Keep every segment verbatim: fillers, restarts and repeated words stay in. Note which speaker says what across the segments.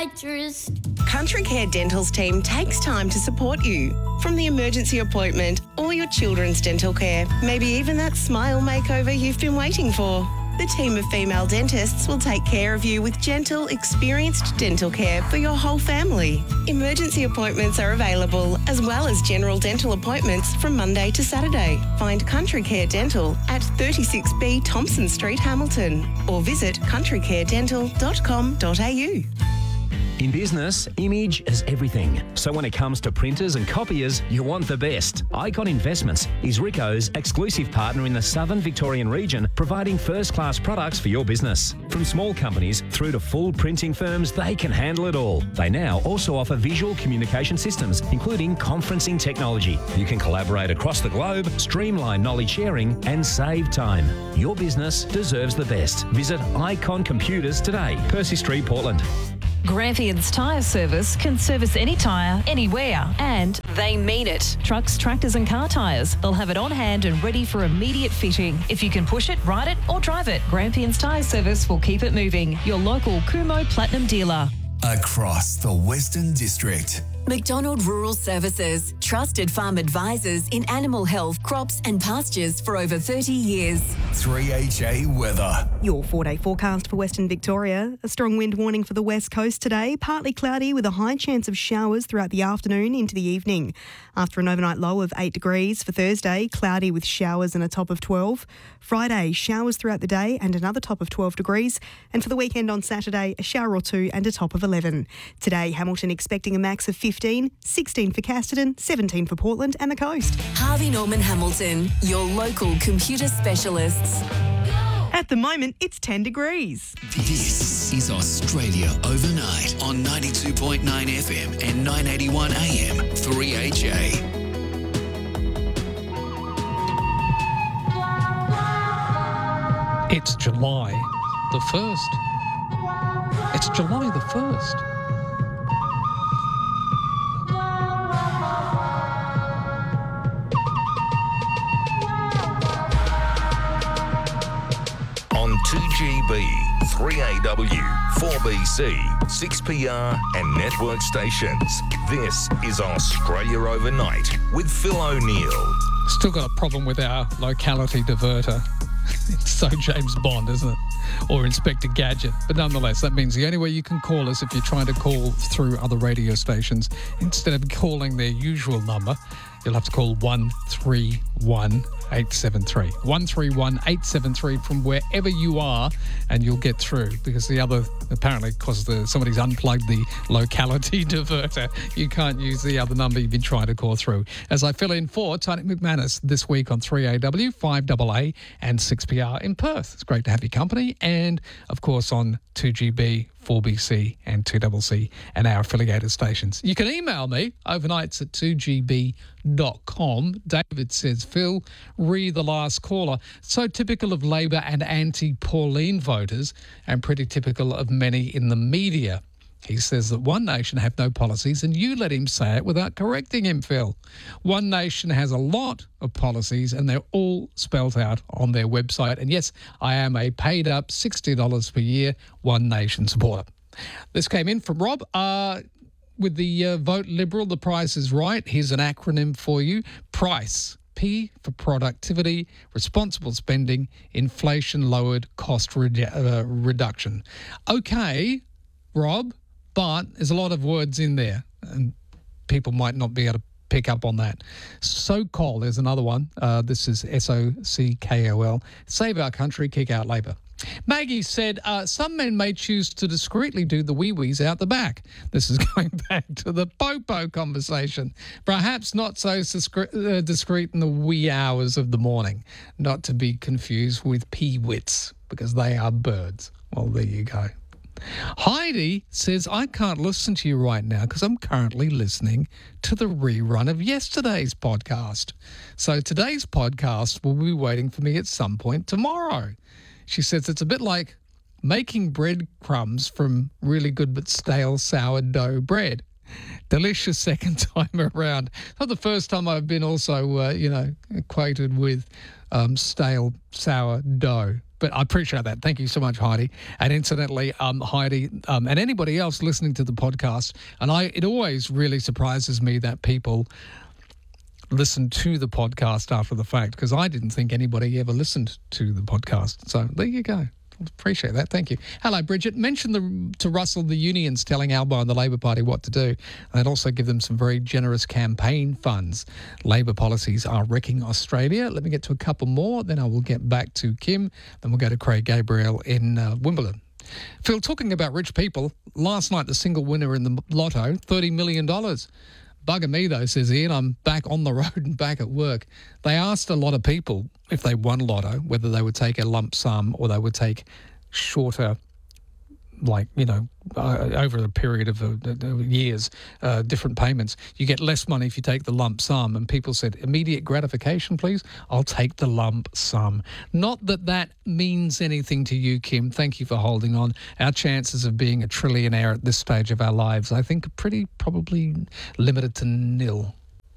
Speaker 1: podiatrist.
Speaker 2: Country Care Dental's team takes time to support you. From the emergency appointment, all your children's dental care, maybe even that smile makeover you've been waiting for. The team of female dentists will take care of you with gentle, experienced dental care for your whole family. Emergency appointments are available, as well as general dental appointments from Monday to Saturday. Find Country Care Dental at thirty-six B Thompson Street, Hamilton, or visit country care dental dot com dot a u.
Speaker 3: In business, image is everything. So when it comes to printers and copiers, you want the best. Icon Investments is Ricoh's exclusive partner in the Southern Victorian region, providing first-class products for your business. From small companies through to full printing firms, they can handle it all. They now also offer visual communication systems, including conferencing technology. You can collaborate across the globe, streamline knowledge sharing, and save time. Your business deserves the best. Visit Icon Computers today, Percy Street, Portland.
Speaker 4: Grampians Tyre Service can service any tyre, anywhere, and they mean it. Trucks, tractors and car tyres. They'll have it on hand and ready for immediate fitting. If you can push it, ride it or drive it, Grampians Tyre Service will keep it moving. Your local Kumo Platinum dealer.
Speaker 5: Across the Western District.
Speaker 6: McDonald Rural Services, trusted farm advisors in animal health, crops and pastures for over thirty years.
Speaker 5: three H A weather.
Speaker 7: Your four-day forecast for Western Victoria. A strong wind warning for the west coast today. Partly cloudy with a high chance of showers throughout the afternoon into the evening. After an overnight low of eight degrees for Thursday, cloudy with showers and a top of twelve. Friday, showers throughout the day and another top of twelve degrees. And for the weekend on Saturday, a shower or two and a top of eleven. Today, Hamilton expecting a max of fifteen, sixteen for Casterton, seventeen for Portland and the coast.
Speaker 6: Harvey Norman Hamilton, your local computer specialists.
Speaker 7: At the moment, it's ten degrees.
Speaker 5: This is Australia Overnight on ninety-two point nine F M and nine eighty-one A M, three H A.
Speaker 8: It's July the first. It's July the first.
Speaker 9: On two G B, three A W, four B C, six P R and network stations. This is Australia Overnight with Phil O'Neill.
Speaker 8: Still got a problem with our locality diverter. It's so James Bond, isn't it? Or Inspector Gadget. But nonetheless, that means the only way you can call us if you're trying to call through other radio stations, instead of calling their usual number, you'll have to call one three one eight seven three. one three one eight seven three from wherever you are, and you'll get through, because the other, apparently, because the, somebody's unplugged the locality diverter, you can't use the other number you've been trying to call through. As I fill in for Tony McManus this week on three A W, five A A and six P R in Perth. It's great to have your company, and of course on two G B, four B C and two C C and our affiliated stations. You can email me, overnights at two G B dot com. David says, Phil, re the last caller. So typical of Labor and anti-Pauline voters, and pretty typical of many in the media. He says that One Nation have no policies, and you let him say it without correcting him, Phil. One Nation has a lot of policies, and they're all spelt out on their website. And yes, I am a paid-up sixty dollars per year One Nation supporter. This came in from Rob. Uh, with the uh, vote Liberal, the price is right. Here's an acronym for you. PRICE. P for productivity, responsible spending, inflation lowered, cost redu- uh, reduction. Okay, Rob, but there's a lot of words in there, and people might not be able to pick up on that. So-col, there's another one. Uh, this is S O C K O L. Save our country, kick out Labor. Maggie said, uh, some men may choose to discreetly do the wee-wees out the back. This is going back to the popo conversation. Perhaps not so discreet, uh, discreet in the wee hours of the morning. Not to be confused with peewits, because they are birds. Well, there you go. Heidi says, I can't listen to you right now because I'm currently listening to the rerun of yesterday's podcast. So today's podcast will be waiting for me at some point tomorrow. She says it's a bit like making breadcrumbs from really good but stale sourdough bread. Delicious second time around. Not the first time I've been also, uh, you know, acquainted with um, stale sourdough. But I appreciate that. Thank you so much, Heidi. And incidentally, um, Heidi um, and anybody else listening to the podcast, and I, it always really surprises me that people listen to the podcast after the fact, because I didn't think anybody ever listened to the podcast. So there you go. Appreciate that. Thank you. Hello, Bridget. Mention the, to Russell the unions telling Albo and the Labor Party what to do. And they'd also give them some very generous campaign funds. Labor policies are wrecking Australia. Let me get to a couple more, then I will get back to Kim. Then we'll go to Craig Gabriel in uh, Wimbledon. Phil, talking about rich people, last night the single winner in the lotto, thirty million dollars. Bugger me, though, says Ian. I'm back on the road and back at work. They asked a lot of people if they won lotto, whether they would take a lump sum or they would take shorter, like, you know, uh, over a period of uh, years, uh, different payments. You get less money if you take the lump sum. And people said, immediate gratification, please. I'll take the lump sum. Not that that means anything to you, Kim. Thank you for holding on. Our chances of being a trillionaire at this stage of our lives, I think, are pretty probably limited to nil.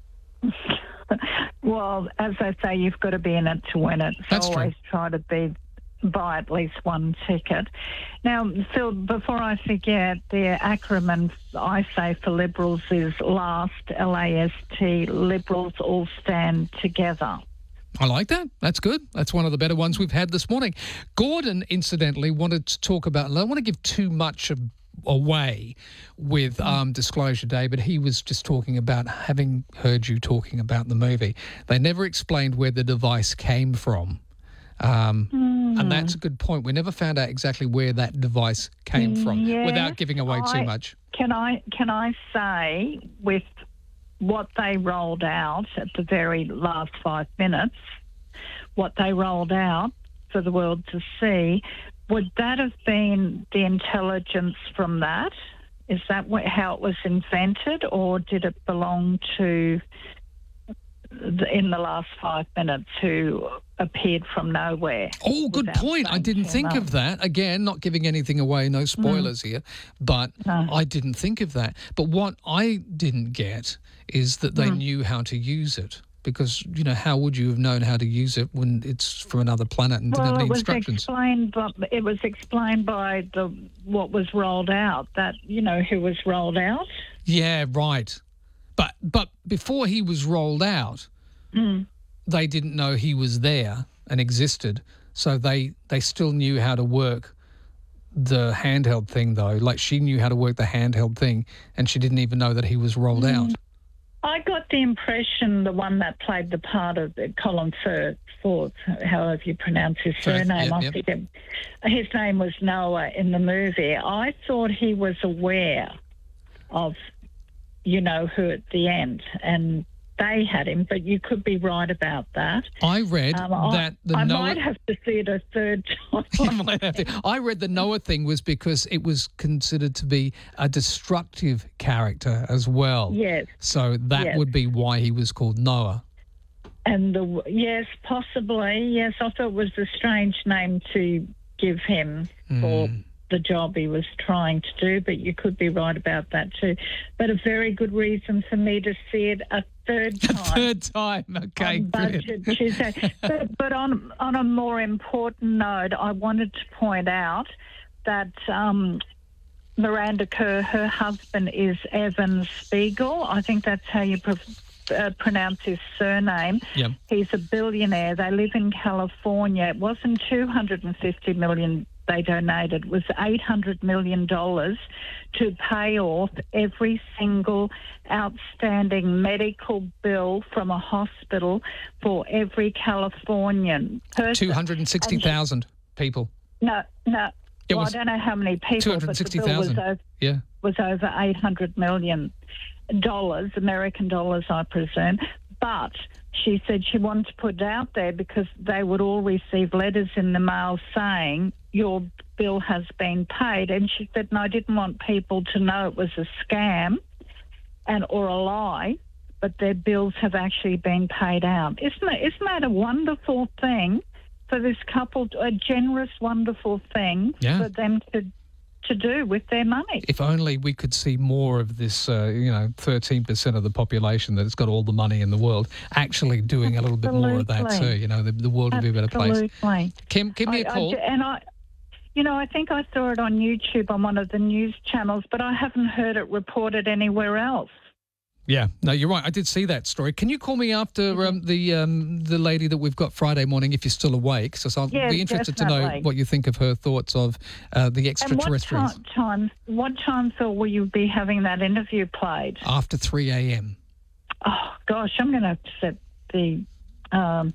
Speaker 1: Well, as I say, you've got to be in it to win it. So
Speaker 8: That's
Speaker 1: always
Speaker 8: true.
Speaker 1: try to be buy at least one ticket. Now, Phil, before I forget, the acronym I say for Liberals is LAST, L A S T, Liberals All Stand Together.
Speaker 8: I like that. That's good. That's one of the better ones we've had this morning. Gordon, incidentally, wanted to talk about, and I don't want to give too much of away with um, Disclosure Day, but he was just talking about having heard you talking about the movie. They never explained where the device came from. Um, mm. And that's a good point. We never found out exactly where that device came from
Speaker 1: yes,
Speaker 8: without giving away
Speaker 1: I,
Speaker 8: too much.
Speaker 1: Can I, can I say, with what they rolled out at the very last five minutes, what they rolled out for the world to see, would that have been the intelligence from that? Is that how it was invented, or did it belong to, in the last five minutes, who appeared from nowhere?
Speaker 8: Oh, good point. I didn't think of that. Again, not giving anything away, no spoilers mm. here, but no. I didn't think of that. But what I didn't get is that they mm. knew how to use it. Because, you know, how would you have known how to use it when it's from another planet and
Speaker 1: well,
Speaker 8: didn't have any
Speaker 1: it was
Speaker 8: instructions?
Speaker 1: Explained by, it was explained by the what was rolled out, that, you know, who was rolled out.
Speaker 8: Yeah, right. But but before he was rolled out, mm. they didn't know he was there and existed. So they, they still knew how to work the handheld thing, though. Like, she knew how to work the handheld thing, and she didn't even know that he was rolled mm. out.
Speaker 1: I got the impression the one that played the part of Colin Firth, Forth, however you pronounce his
Speaker 8: Firth,
Speaker 1: surname,
Speaker 8: yep,
Speaker 1: I
Speaker 8: yep.
Speaker 1: forget, his name was Noah in the movie. I thought he was aware of, you know, who at the end, and they had him, but you could be right about that.
Speaker 8: I read
Speaker 1: um,
Speaker 8: that the
Speaker 1: I, I
Speaker 8: Noah...
Speaker 1: might have to see it a third time.
Speaker 8: You might have to. I read the Noah thing was because it was considered to be a destructive character as well.
Speaker 1: Yes.
Speaker 8: So that
Speaker 1: yes.
Speaker 8: would be why he was called Noah.
Speaker 1: And the yes, possibly. Yes, I thought it was a strange name to give him mm. for the job he was trying to do, but you could be right about that too. But a very good reason for me to see it a third time.
Speaker 8: A third time, okay,
Speaker 1: Budget Tuesday. but, but on on a more important note, I wanted to point out that um, Miranda Kerr, her husband is Evan Spiegel. I think that's how you pre- uh, pronounce his surname.
Speaker 8: Yep.
Speaker 1: He's a billionaire. They live in California. It wasn't two hundred fifty million dollars they donated, was eight hundred million dollars to pay off every single outstanding medical bill from a hospital for every Californian person.
Speaker 8: two hundred sixty thousand people.
Speaker 1: No, no.
Speaker 8: It
Speaker 1: well,
Speaker 8: was
Speaker 1: I don't know how many people,
Speaker 8: two hundred sixty thousand.
Speaker 1: But the bill was over,
Speaker 8: yeah.
Speaker 1: was over eight hundred million dollars, American dollars, I presume. But she said she wanted to put it out there because they would all receive letters in the mail saying your bill has been paid. And she said, no, I didn't want people to know it was a scam and or a lie, but their bills have actually been paid out. Isn't that, isn't that a wonderful thing for this couple, a generous, wonderful thing
Speaker 8: yeah.
Speaker 1: for them to to do with their money.
Speaker 8: If only we could see more of this, uh, you know, thirteen percent of the population that has got all the money in the world actually doing a little bit more of that too. You know, the, the world would be a better place.
Speaker 1: Absolutely.
Speaker 8: Kim, give me a
Speaker 1: I,
Speaker 8: call.
Speaker 1: I, and I, you know, I think I saw it on YouTube on one of the news channels, but I haven't heard it reported anywhere else.
Speaker 8: Yeah, no, you're right. I did see that story. Can you call me after um, the um, the lady that we've got Friday morning if you're still awake? So I'll
Speaker 1: yes,
Speaker 8: be interested
Speaker 1: definitely.
Speaker 8: to know what you think of her thoughts of uh, the extraterrestrials.
Speaker 1: And what time, what time, Phil, will you be having that interview played?
Speaker 8: After three a.m.
Speaker 1: Oh, gosh, I'm going to have to set the um,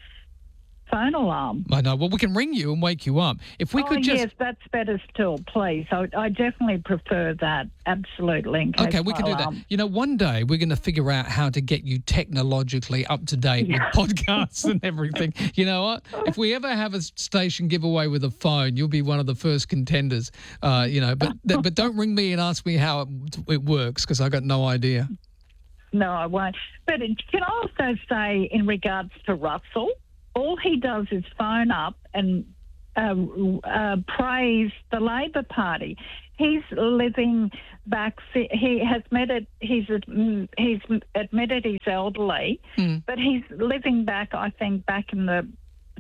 Speaker 1: phone alarm.
Speaker 8: I know. Well, we can ring you and wake you up. If we
Speaker 1: oh,
Speaker 8: could just...
Speaker 1: yes, that's better still, please. I, I definitely prefer that, absolutely. In case
Speaker 8: Okay, we can do
Speaker 1: alarm.
Speaker 8: that. You know, one day we're going to figure out how to get you technologically up to date with podcasts and everything. You know what? If we ever have a station giveaway with a phone, you'll be one of the first contenders. Uh, you know, but but don't ring me and ask me how it, it works because I got no idea.
Speaker 1: No, I won't. But can I also say, in regards to Russell, all he does is phone up and uh, uh, praise the Labor Party. He's living back. He has admitted he's he's admitted he's elderly, mm. but he's living back. I think back in the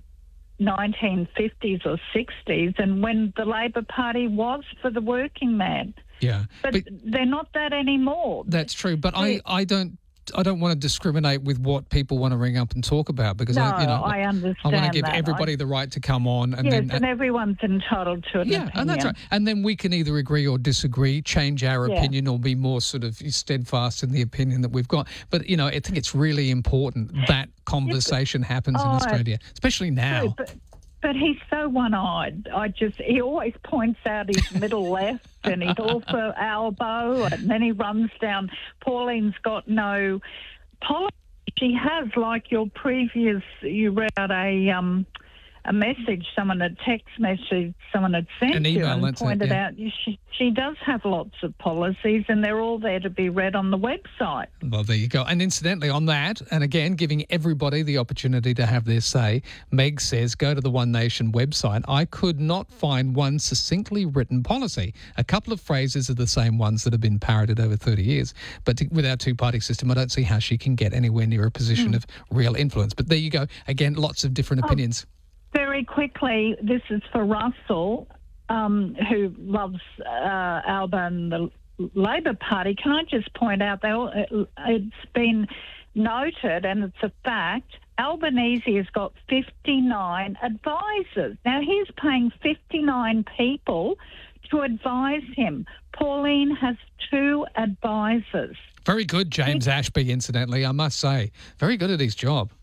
Speaker 1: nineteen fifties or sixties, and when the Labor Party was for the working man.
Speaker 8: Yeah,
Speaker 1: but, but they're not that anymore.
Speaker 8: That's true. But I, I don't. I don't want to discriminate with what people want to ring up and talk about because
Speaker 1: no,
Speaker 8: I, you know,
Speaker 1: I understand.
Speaker 8: I want to give
Speaker 1: that.
Speaker 8: everybody
Speaker 1: I,
Speaker 8: the right to come on, and
Speaker 1: yes,
Speaker 8: then
Speaker 1: and everyone's entitled to an
Speaker 8: yeah,
Speaker 1: opinion.
Speaker 8: and that's right. And then we can either agree or disagree, change our
Speaker 1: yeah.
Speaker 8: opinion, or be more sort of steadfast in the opinion that we've got. But you know, I think it's really important that conversation happens
Speaker 1: oh,
Speaker 8: in Australia, especially now.
Speaker 1: True, but, But he's so one-eyed. I just he always points out his middle left and his also elbow, and then he runs down. Pauline's got no policy. She has, like your previous, you read out a um a message, someone a text message, someone had sent
Speaker 8: An
Speaker 1: you
Speaker 8: email,
Speaker 1: and pointed
Speaker 8: it, yeah.
Speaker 1: out she she does have lots of policies, and they're all there to be read on the website.
Speaker 8: Well, there you go. And incidentally, on that, and again, giving everybody the opportunity to have their say, Meg says, go to the One Nation website. I could not find one succinctly written policy. A couple of phrases are the same ones that have been parroted over thirty years. But to, with our two-party system, I don't see how she can get anywhere near a position mm. of real influence. But there you go. Again, lots of different
Speaker 1: oh.
Speaker 8: opinions.
Speaker 1: Very quickly, this is for Russell, um, who loves uh, Alba and the Labor Party. Can I just point out, they all, it's been noted, and it's a fact, Albanese has got fifty-nine advisors. Now, he's paying fifty-nine people to advise him. Pauline has two advisors.
Speaker 8: Very good, James he, Ashby, incidentally, I must say. Very good at his job.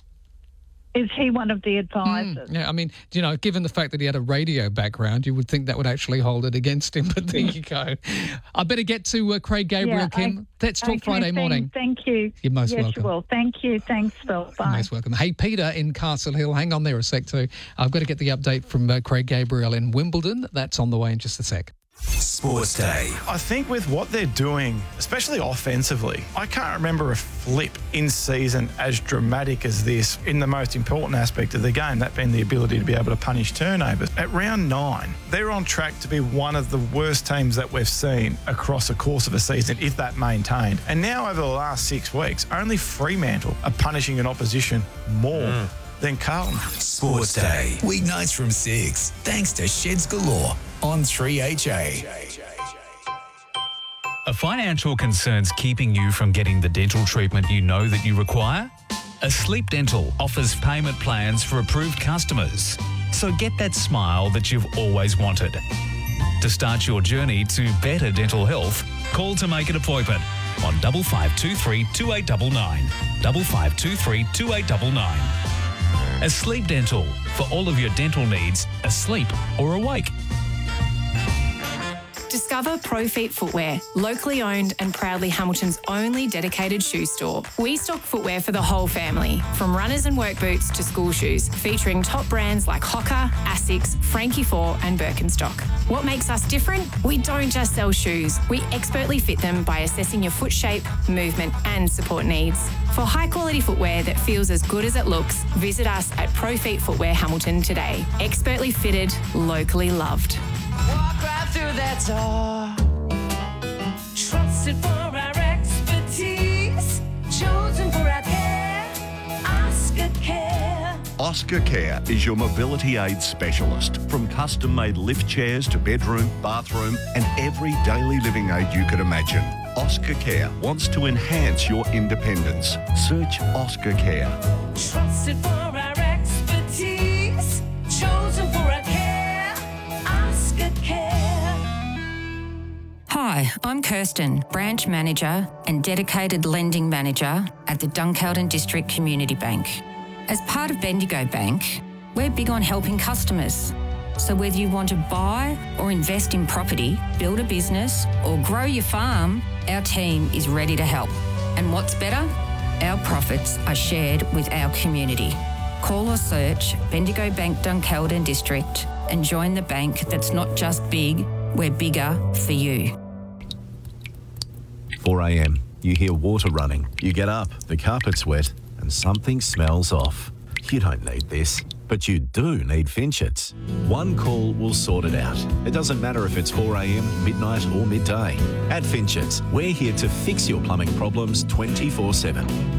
Speaker 1: Is he one of the advisors?
Speaker 8: Mm, yeah, I mean, you know, given the fact that he had a radio background, you would think that would actually hold it against him. But there you go. I better get to uh, Craig Gabriel,
Speaker 1: yeah,
Speaker 8: Kim.
Speaker 1: I,
Speaker 8: Let's talk
Speaker 1: okay,
Speaker 8: Friday
Speaker 1: thank,
Speaker 8: morning.
Speaker 1: Thank you.
Speaker 8: You're most
Speaker 1: yes,
Speaker 8: welcome.
Speaker 1: You will. Thank you. Thanks, Phil. Bye.
Speaker 8: You're most welcome. Hey, Peter in Castle Hill. Hang on there a sec, too. I've got to get the update from uh, Craig Gabriel in Wimbledon. That's on the way in just a sec.
Speaker 10: Sports Day. I think with what they're doing, especially offensively, I can't remember a flip in season as dramatic as this in the most important aspect of the game, that being the ability to be able to punish turnovers. At round nine, they're on track to be one of the worst teams that we've seen across the course of a season, if that maintained. And now over the last six weeks, only Fremantle are punishing an opposition more. Mm. Then Carlton.
Speaker 5: Sports Day. Weeknights from six. Thanks to Sheds Galore on three H A.
Speaker 11: Are financial concerns keeping you from getting the dental treatment you know that you require? Asleep Dental offers payment plans for approved customers. So get that smile that you've always wanted. To start your journey to better dental health, call to make an appointment on double five two three two eight nine nine. double five two three two eight nine nine. Asleep Dental, for all of your dental needs, asleep or awake.
Speaker 12: Discover ProFeet Footwear, locally owned and proudly Hamilton's only dedicated shoe store. We stock footwear for the whole family, from runners and work boots to school shoes, featuring top brands like Hoka, Asics, Frankie Four and Birkenstock. What makes us different? We don't just sell shoes. We expertly fit them by assessing your foot shape, movement and support needs. For high-quality footwear that feels as good as it looks, visit us at ProFeet Footwear Hamilton today. Expertly fitted, locally loved.
Speaker 13: Walk right through, that's all. Trusted for our expertise, chosen for our care, Oscar Care.
Speaker 14: Oscar Care is your mobility aid specialist. From custom-made lift chairs to bedroom, bathroom and every daily living aid you could imagine. Oscar Care wants to enhance your independence. Search Oscar Care.
Speaker 13: Trusted for our expertise, chosen for our care, Oscar Care.
Speaker 15: Hi, I'm Kirsten, Branch Manager and Dedicated Lending Manager at the Dunkeld District Community Bank. As part of Bendigo Bank, we're big on helping customers. So whether you want to buy or invest in property, build a business or grow your farm, our team is ready to help. And what's better? Our profits are shared with our community. Call or search Bendigo Bank Dunkeld District and join the bank that's not just big, we're bigger for you.
Speaker 16: four a.m. You hear water running. You get up, the carpet's wet, and something smells off. You don't need this, but you do need Finchets. One call will sort it out. It doesn't matter if it's four a.m, midnight or midday. At Finchets, we're here to fix your plumbing problems twenty-four seven.